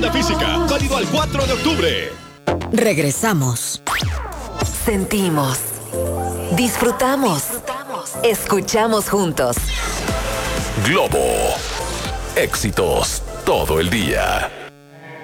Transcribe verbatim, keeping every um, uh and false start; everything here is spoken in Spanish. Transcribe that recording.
La física, válido al cuatro de octubre. Regresamos. Sentimos. Disfrutamos. Escuchamos juntos. Globo. Éxitos todo el día.